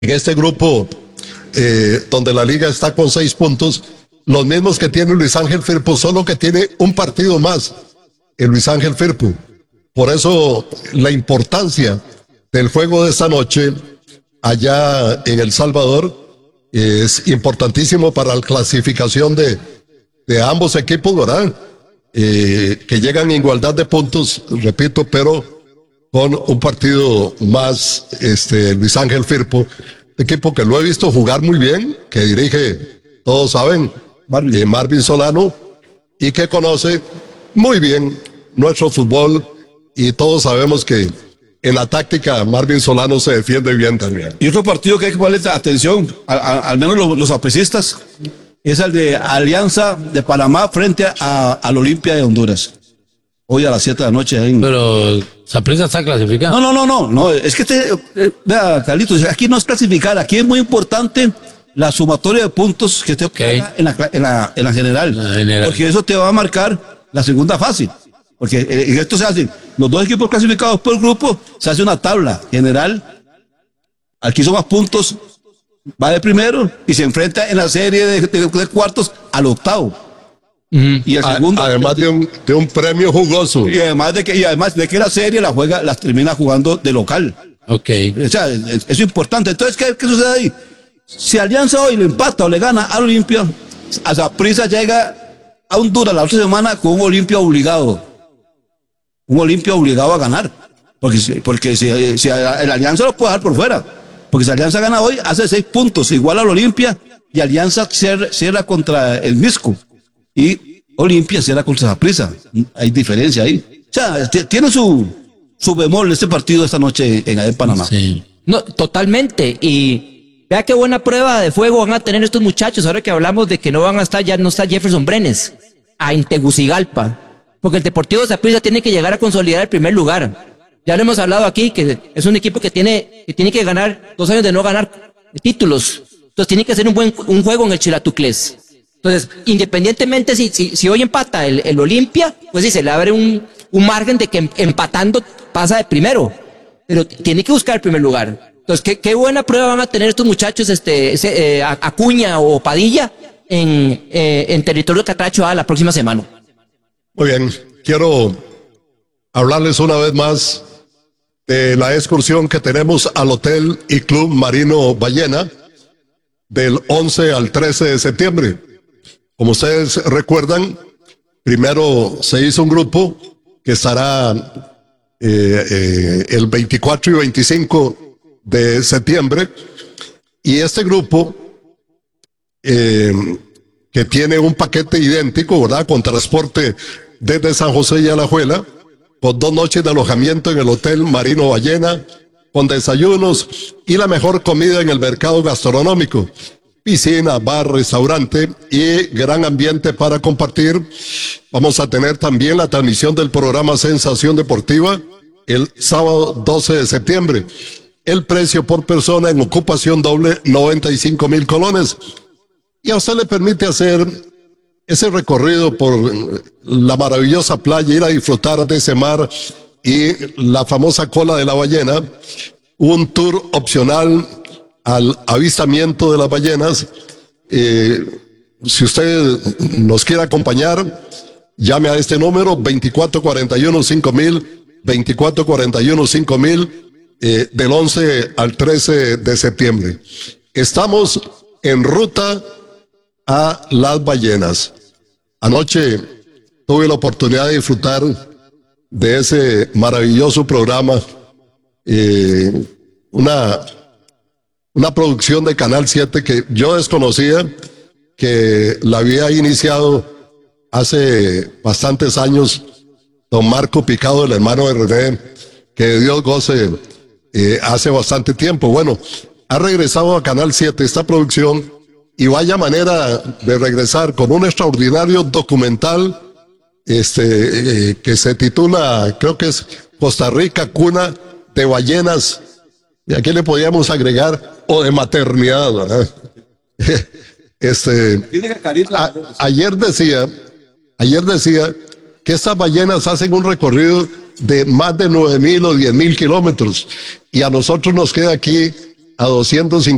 En este grupo, donde la liga está con 6 puntos, los mismos que tiene Luis Ángel Firpo, solo que tiene un partido más, el Luis Ángel Firpo. Por eso la importancia del juego de esta noche allá en El Salvador es importantísimo para la clasificación de ambos equipos, ¿verdad? Que llegan en igualdad de puntos, repito, pero con un partido más, Luis Ángel Firpo, equipo que lo he visto jugar muy bien, que dirige, todos saben, Marvin Solano, y que conoce muy bien nuestro fútbol, y todos sabemos que en la táctica Marvin Solano se defiende bien también. Y otro partido que hay que ponerle atención, al menos los aprecistas, es el de Alianza de Panamá frente al Olimpia de Honduras. Hoy a las 7 de la noche. Pero Saprissa está clasificado. No, es que vea, Carlitos, aquí no es clasificar, aquí es muy importante la sumatoria de puntos que te obtenga en la general, porque eso te va a marcar la segunda fase. Porque en esto se hacen los dos equipos clasificados por grupo, se hace una tabla general. Al que hizo más puntos va de primero y se enfrenta en la serie de cuartos al octavo. Y el segundo, además de un premio jugoso. Y además de que la serie las termina jugando de local. Okay. O sea, eso es importante. Entonces, ¿qué sucede ahí? Si Alianza hoy le empata o le gana al Olimpia, a Saprissa llega a Honduras la otra semana con un Olimpia obligado. Un Olimpia obligado a ganar. Porque si el Alianza lo puede dejar por fuera. Porque si Alianza gana hoy, hace 6 puntos, igual al Olimpia, y Alianza cierra contra el Misco. Y Olimpia cierra contra Saprissa. Hay diferencia ahí. O sea, tiene su bemol este partido esta noche en Panamá. Sí. No, totalmente. Y vea qué buena prueba de fuego van a tener estos muchachos. Ahora que hablamos de que no van a estar, ya no está Jefferson Brenes, en Tegucigalpa. Porque el Deportivo Saprissa tiene que llegar a consolidar el primer lugar. Ya lo hemos hablado aquí, que es un equipo que tiene que ganar 2 años de no ganar títulos. Entonces tiene que hacer un juego en el Chilatuclés. Entonces, independientemente si hoy empata el Olimpia, pues sí, se le abre un margen de que empatando pasa de primero. Pero tiene que buscar el primer lugar. Entonces, qué buena prueba van a tener estos muchachos, Acuña o Padilla, en territorio Catracho la próxima semana. Muy bien, quiero hablarles una vez más de la excursión que tenemos al Hotel y Club Marino Ballena del 11 al 13 de septiembre. Como ustedes recuerdan, primero se hizo un grupo que estará el 24 y 25 de septiembre, y este grupo que tiene un paquete idéntico, ¿verdad?, con transporte desde San José y Alajuela, con 2 noches de alojamiento en el Hotel Marino Ballena, con desayunos y la mejor comida en el mercado gastronómico, piscina, bar, restaurante y gran ambiente para compartir. Vamos a tener también la transmisión del programa Sensación Deportiva el sábado 12 de septiembre. El precio por persona en ocupación doble, 95,000 colones. Y a usted le permite hacer ese recorrido por la maravillosa playa, ir a disfrutar de ese mar y la famosa cola de la ballena, un tour opcional al avistamiento de las ballenas. Si usted nos quiere acompañar, llame a este número 2441-5000, 2441-5000, del 11 al 13 de septiembre. Estamos en ruta a las ballenas. Anoche tuve la oportunidad de disfrutar de ese maravilloso programa, una producción de Canal 7 que yo desconocía, que la había iniciado hace bastantes años don Marco Picado, el hermano de René, que Dios goce, hace bastante tiempo. Bueno, ha regresado a Canal 7 esta producción, y vaya manera de regresar con un extraordinario documental que se titula, creo que es Costa Rica, cuna de ballenas. Y aquí le podíamos agregar, o de maternidad, ¿verdad? Ayer decía que estas ballenas hacen un recorrido de más de 9,000 o 10,000 kilómetros, y a nosotros nos queda aquí a 250